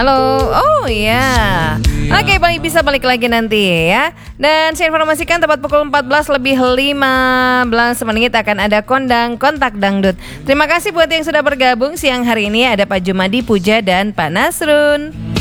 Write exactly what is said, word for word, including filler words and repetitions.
Halo. Oh iya. Oke, balik bisa balik lagi nanti ya. Dan saya informasikan tepat pukul empat belas lebih lima belas menit akan ada kondang kontak dangdut. Terima kasih buat yang sudah bergabung siang hari ini. Ada Pak Jumadi Puja dan Pak Nasrun.